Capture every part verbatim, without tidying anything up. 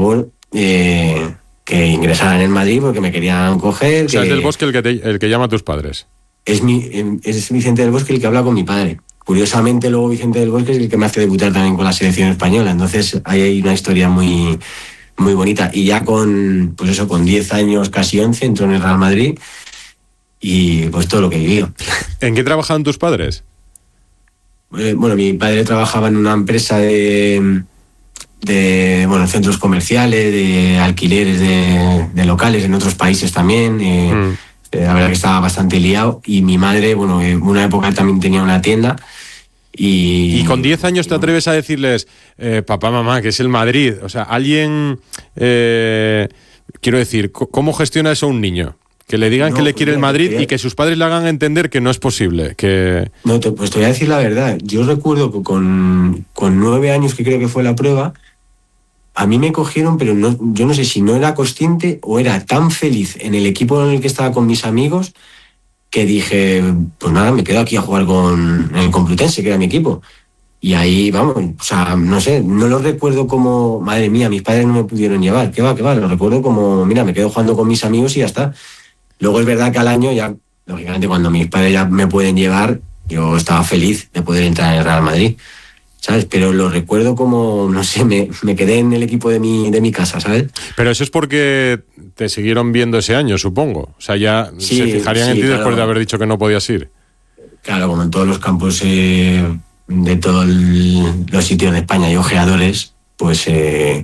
favor eh, que ingresara en el Madrid porque me querían coger. O sea, que... es del Bosque el que, te, el que llama a tus padres. Es, mi, es Vicente del Bosque el que habla con mi padre. Curiosamente, luego Vicente del Bosque es el que me hace debutar también con la selección española. Entonces, ahí hay una historia muy, muy bonita. Y ya con, pues eso, con diez años, casi once, entró en el Real Madrid y pues todo lo que he vivido. ¿En qué trabajaban tus padres? Eh, bueno, mi padre trabajaba en una empresa de, de bueno, centros comerciales, de alquileres de, de locales en otros países también. Eh, mm. La verdad que estaba bastante liado. Y mi madre, bueno, en una época también tenía una tienda. Y, y con diez años te atreves a decirles, eh, papá, mamá, que es el Madrid. O sea, alguien, eh, quiero decir, ¿cómo gestiona eso un niño? Que le digan no, que le quiere el Madrid y que sus padres le hagan entender que no es posible. Que... No, te, pues te voy a decir la verdad. Yo recuerdo que con, con nueve años, que creo que fue la prueba, a mí me cogieron, pero no, yo no sé si no era consciente o era tan feliz en el equipo en el que estaba con mis amigos que dije, pues nada, me quedo aquí a jugar con el Complutense, que era mi equipo. Y ahí, vamos, o sea, no sé, no lo recuerdo como, madre mía, mis padres no me pudieron llevar. ¿Qué va, qué va? Lo recuerdo como, mira, me quedo jugando con mis amigos y ya está. Luego es verdad que al año ya, lógicamente, cuando mis padres ya me pueden llevar, yo estaba feliz de poder entrar en el Real Madrid, ¿sabes? Pero lo recuerdo como, no sé, me, me quedé en el equipo de mi, de mi casa, ¿sabes? Pero eso es porque te siguieron viendo ese año, supongo. O sea, ya sí, se fijarían sí, en ti claro. Después de haber dicho que no podías ir. Claro, como en todos los campos eh, de todos los sitios de España hay ojeadores, pues eh,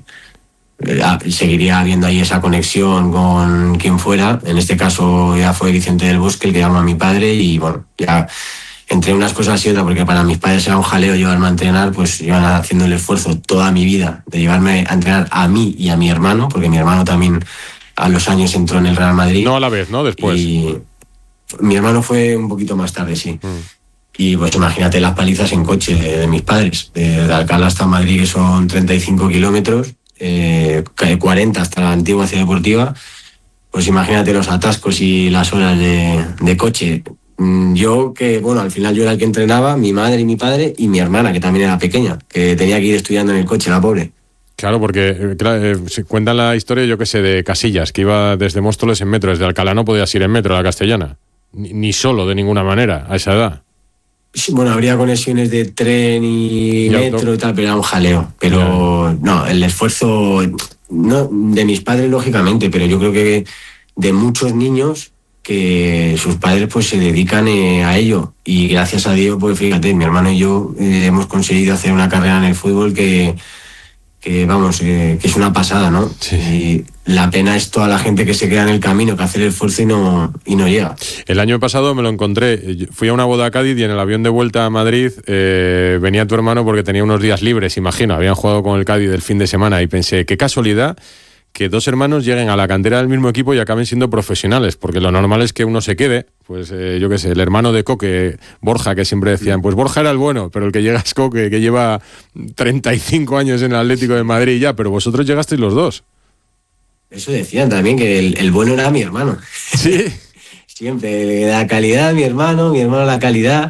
seguiría habiendo ahí esa conexión con quien fuera. En este caso ya fue Vicente del Bosque el que llamó a mi padre y bueno, ya entre unas cosas y otras, porque para mis padres era un jaleo llevarme a entrenar, pues iban haciendo el esfuerzo toda mi vida de llevarme a entrenar a mí y a mi hermano, porque mi hermano también a los años entró en el Real Madrid. No a la vez, ¿no? Después. Y mi hermano fue un poquito más tarde, sí. Mm. Y pues imagínate las palizas en coche de, de mis padres, de, de Alcalá hasta Madrid, que son treinta y cinco kilómetros, eh, cuarenta hasta la antigua Ciudad Deportiva. Pues imagínate los atascos y las horas de, de coche. Yo que, bueno, al final yo era el que entrenaba, mi madre y mi padre, y mi hermana, que también era pequeña, que tenía que ir estudiando en el coche, la pobre. Claro, porque claro, eh, se cuentan la historia, yo que sé, de Casillas, que iba desde Móstoles en metro, desde Alcalá no podías ir en metro a la Castellana, ni, ni solo, de ninguna manera, a esa edad. Sí, bueno, habría conexiones de tren y, y metro auto. y tal, pero era un jaleo. Pero yeah. no, el esfuerzo, no de mis padres, lógicamente, pero yo creo que de muchos niños que sus padres pues se dedican eh, a ello y gracias a Dios pues fíjate, mi hermano y yo eh, hemos conseguido hacer una carrera en el fútbol que, que vamos, eh, que es una pasada, ¿no? Sí. Y la pena es toda la gente que se queda en el camino, que hace el esfuerzo y no, y no llega. El año pasado me lo encontré, fui a una boda a Cádiz y en el avión de vuelta a Madrid eh, venía tu hermano porque tenía unos días libres, imagino, habían jugado con el Cádiz el fin de semana y pensé, qué casualidad que dos hermanos lleguen a la cantera del mismo equipo y acaben siendo profesionales, porque lo normal es que uno se quede, pues eh, yo qué sé, el hermano de Coque, Borja, que siempre decían, pues Borja era el bueno, pero el que llega es Coque, que lleva treinta y cinco años en el Atlético de Madrid ya, pero vosotros llegasteis los dos. Eso decían también, que el, el bueno era mi hermano. Sí. Siempre, la calidad, mi hermano, mi hermano la calidad.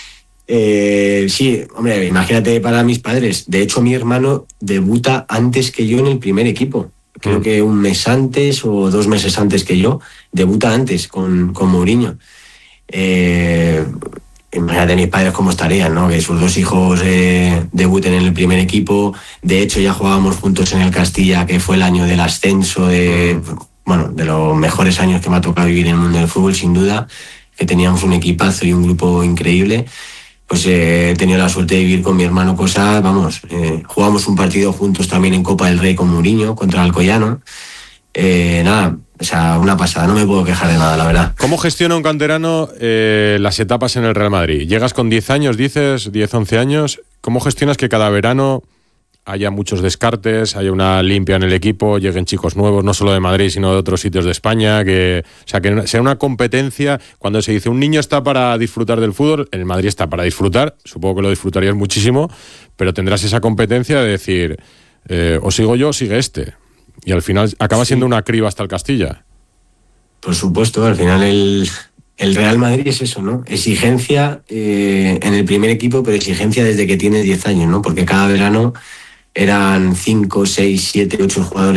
Eh, sí, hombre, imagínate para mis padres, de hecho mi hermano debuta antes que yo en el primer equipo. Creo que un mes antes o dos meses antes que yo, debuta antes con, con Mourinho. Eh, imagínate mis padres cómo estarían, ¿no? Que sus dos hijos eh, debuten en el primer equipo. De hecho, ya jugábamos juntos en el Castilla, que fue el año del ascenso, de, bueno, de los mejores años que me ha tocado vivir en el mundo del fútbol, sin duda, que teníamos un equipazo y un grupo increíble. Pues eh, he tenido la suerte de vivir con mi hermano cosas, vamos, eh, jugamos un partido juntos también en Copa del Rey con Mourinho contra el Alcoyano. Eh, nada, o sea, una pasada, no me puedo quejar de nada, la verdad. ¿Cómo gestiona un canterano eh, las etapas en el Real Madrid? Llegas con diez años, dices, diez, once años, ¿cómo gestionas que cada verano haya muchos descartes, haya una limpia en el equipo, lleguen chicos nuevos, no solo de Madrid, sino de otros sitios de España, que, o sea, que sea una competencia? Cuando se dice un niño está para disfrutar del fútbol, en el Madrid está para disfrutar, supongo que lo disfrutarías muchísimo, pero tendrás esa competencia de decir, eh, o sigo yo o sigue este, y al final acaba siendo sí. una criba hasta el Castilla. Por supuesto, al final el, el Real Madrid es eso, ¿no? Exigencia eh, en el primer equipo, pero exigencia desde que tienes diez años, ¿no? Porque cada verano eran cinco, seis, siete, ocho jugadores